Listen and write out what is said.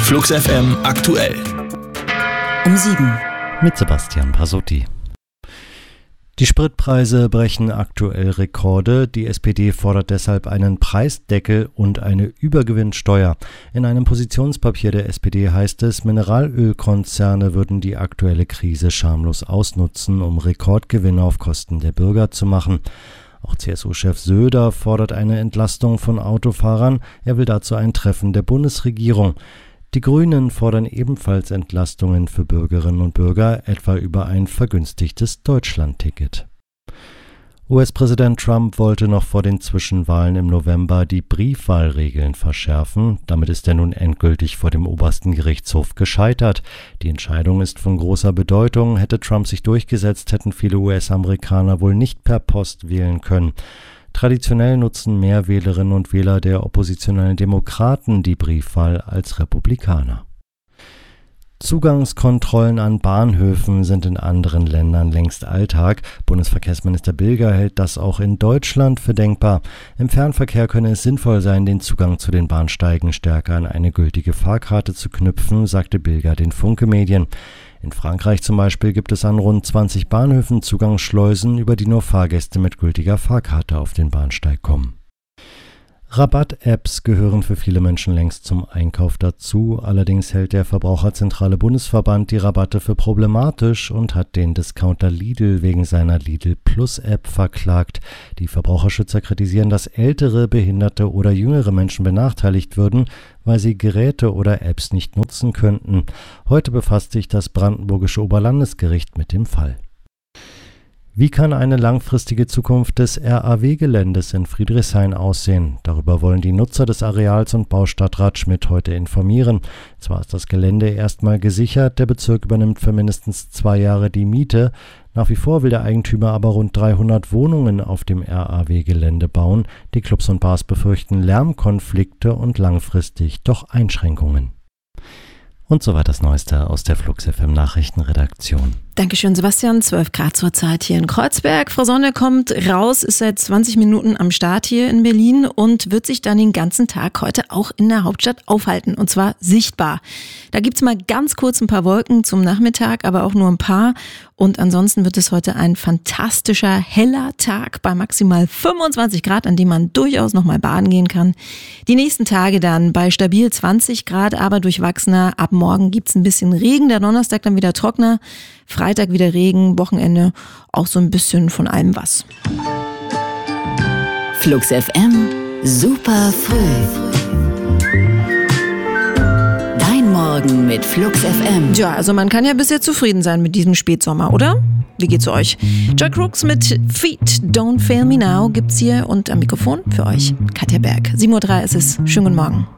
Flux FM aktuell. Um 7. Mit Sebastian Pasotti. Die Spritpreise brechen aktuell Rekorde. Die SPD fordert deshalb einen Preisdeckel und eine Übergewinnsteuer. In einem Positionspapier der SPD heißt es, Mineralölkonzerne würden die aktuelle Krise schamlos ausnutzen, um Rekordgewinne auf Kosten der Bürger zu machen. Auch CSU-Chef Söder fordert eine Entlastung von Autofahrern. Er will dazu ein Treffen der Bundesregierung. Die Grünen fordern ebenfalls Entlastungen für Bürgerinnen und Bürger, etwa über ein vergünstigtes Deutschlandticket. US-Präsident Trump wollte noch vor den Zwischenwahlen im November die Briefwahlregeln verschärfen. Damit ist er nun endgültig vor dem obersten Gerichtshof gescheitert. Die Entscheidung ist von großer Bedeutung. Hätte Trump sich durchgesetzt, hätten viele US-Amerikaner wohl nicht per Post wählen können. Traditionell nutzen mehr Wählerinnen und Wähler der oppositionellen Demokraten die Briefwahl als Republikaner. Zugangskontrollen an Bahnhöfen sind in anderen Ländern längst Alltag. Bundesverkehrsminister Bilger hält das auch in Deutschland für denkbar. Im Fernverkehr könne es sinnvoll sein, den Zugang zu den Bahnsteigen stärker an eine gültige Fahrkarte zu knüpfen, sagte Bilger den Funke-Medien. In Frankreich zum Beispiel gibt es an rund 20 Bahnhöfen Zugangsschleusen, über die nur Fahrgäste mit gültiger Fahrkarte auf den Bahnsteig kommen. Rabatt-Apps gehören für viele Menschen längst zum Einkauf dazu. Allerdings hält der Verbraucherzentrale Bundesverband die Rabatte für problematisch und hat den Discounter Lidl wegen seiner Lidl Plus-App verklagt. Die Verbraucherschützer kritisieren, dass ältere, behinderte oder jüngere Menschen benachteiligt würden, weil sie Geräte oder Apps nicht nutzen könnten. Heute befasst sich das Brandenburgische Oberlandesgericht mit dem Fall. Wie kann eine langfristige Zukunft des RAW-Geländes in Friedrichshain aussehen? Darüber wollen die Nutzer des Areals und Baustadtrat Schmidt heute informieren. Zwar ist das Gelände erstmal gesichert, der Bezirk übernimmt für mindestens 2 Jahre die Miete. Nach wie vor will der Eigentümer aber rund 300 Wohnungen auf dem RAW-Gelände bauen. Die Clubs und Bars befürchten Lärmkonflikte und langfristig doch Einschränkungen. Und soweit das Neueste aus der Flux FM Nachrichtenredaktion. Dankeschön, Sebastian. 12 Grad zurzeit hier in Kreuzberg. Frau Sonne kommt raus, ist seit 20 Minuten am Start hier in Berlin und wird sich dann den ganzen Tag heute auch in der Hauptstadt aufhalten. Und zwar sichtbar. Da gibt's mal ganz kurz ein paar Wolken zum Nachmittag, aber auch nur ein paar. Und ansonsten wird es heute ein fantastischer, heller Tag bei maximal 25 Grad, an dem man durchaus nochmal baden gehen kann. Die nächsten Tage dann bei stabil 20 Grad, aber durchwachsener. Ab morgen gibt's ein bisschen Regen, der Donnerstag dann wieder trockener. Freitag wieder Regen, Wochenende auch so ein bisschen von allem was. Flux FM, super früh. Dein Morgen mit Flux FM. Ja, also man kann ja bisher zufrieden sein mit diesem Spätsommer, oder? Wie geht's euch? Joy Crooks mit Feet, Don't Fail Me Now gibt's hier und am Mikrofon für euch Katja Berg. 7:03 Uhr ist es. Schönen guten Morgen.